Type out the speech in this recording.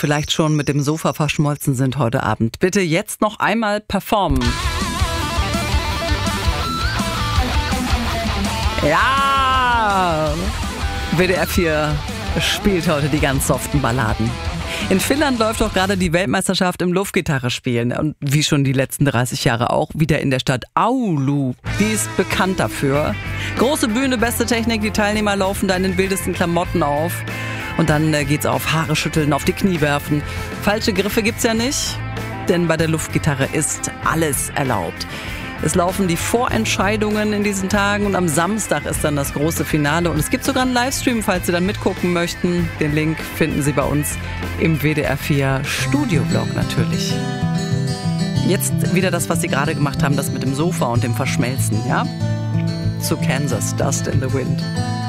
vielleicht schon mit dem Sofa verschmolzen sind heute Abend. Bitte jetzt noch einmal performen. Ja! WDR 4 spielt heute die ganz soften Balladen. In Finnland läuft auch gerade die Weltmeisterschaft im Luftgitarre spielen. Und wie schon die letzten 30 Jahre auch, wieder in der Stadt Oulu. Die ist bekannt dafür. Große Bühne, beste Technik, die Teilnehmer laufen da in den wildesten Klamotten auf. Und dann geht's auf Haare schütteln, auf die Knie werfen. Falsche Griffe gibt's ja nicht, denn bei der Luftgitarre ist alles erlaubt. Es laufen die Vorentscheidungen in diesen Tagen und am Samstag ist dann das große Finale. Und es gibt sogar einen Livestream, falls Sie dann mitgucken möchten. Den Link finden Sie bei uns im WDR 4 Studioblog natürlich. Jetzt wieder das, was Sie gerade gemacht haben, das mit dem Sofa und dem Verschmelzen, ja? Zu Kansas, Dust in the Wind.